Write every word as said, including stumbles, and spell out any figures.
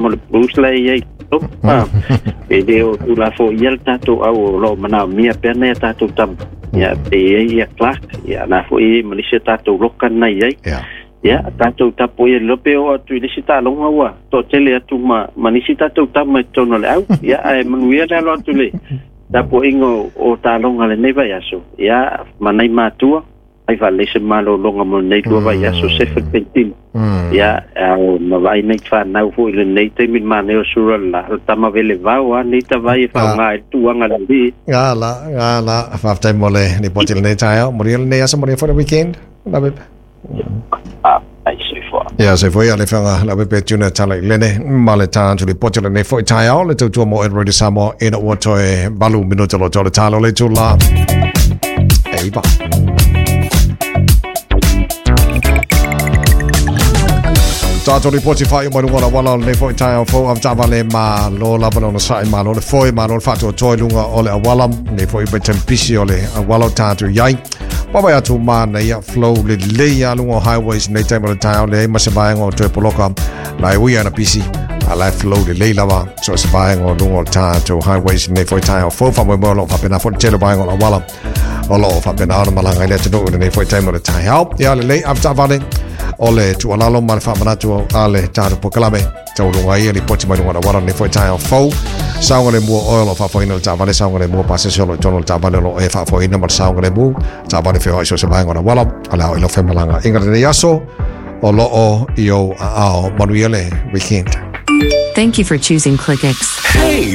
mo le plus le ye pa e de o tu la fo yel tato au lo mana mia perne tato tam ya te ya class ya na fo e mo le tato lokan na ye ya tato tapo ye lope o tu le sita longa wa to tele atu ma manisi tato tam to no le au ya e manuia le lo tu le tapo ingo o ta longa le neva ya so ya manai matua ai va le se malo longa mo nei tua va ya so se fentin ya ma vai nei fa na fo le nei te min mane o sura la tama vele va wa nei ta vai fa nga tu anga la di gala gala fa time mole ni potil nei tayo moriel nei asa moriel for the weekend la be ah ai se fo ya se foi ale fa la be tuna tala lene male tan tu li potil nei for tayo le tu tu mo en radio samo in o to e balu minuto lo to talo le tu la ei ba Tato ripoti fai mo wala wala le foi tai fo am tava le ma lo la bano sai ma lo le foi ma lo fato toi lunga ole a wala le foi betem pisi ole a wala tato yai baba ya tu ma na ya flow le le ya lunga highways nei tai mo tai le ma se vai ngo toi poloka lai wi ana pisi a lai flow le le lava so se vai ngo lunga tato highways nei foi tai fo fa mo lo fa pena fo tele vai ngo la wala o lo fa pena ona malanga le tu nei foi tai mo tai help ya le le am tava le ole tu alalo mal fa manatu ale taro pokalame tau lunga ia li poti mai lunga wara ni foi tai fo saunga le mo oil fa foi no ta vale saunga le mo pase solo tono ta vale lo e fa foi no mal saunga le mo ta vale fe ho so se vai ngona wala ala o fe malanga inga le yaso o lo o io a manuele weekend. Thank you for choosing ClickX. Hey